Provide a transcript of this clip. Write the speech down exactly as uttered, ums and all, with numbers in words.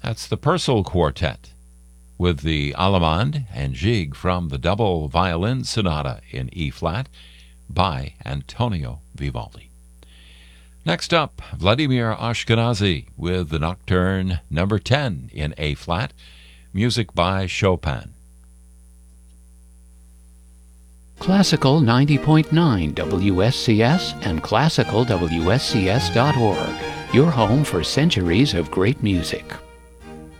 That's the Purcell Quartet with the Allemande and Gigue from the Double Violin Sonata in E-flat by Antonio Vivaldi. Next up, Vladimir Ashkenazy with the Nocturne number ten in A-flat, music by Chopin. Classical ninety point nine W S C S and classical W S C S dot org, your home for centuries of great music.